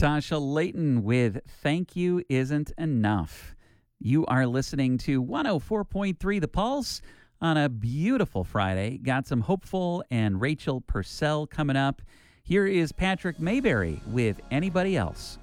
Tasha Layton with Thank You Isn't Enough. You are listening to 104.3 The Pulse on a beautiful Friday. Got some Hopeful and Rachel Purcell coming up. Here is Patrick Mayberry with Anybody Else.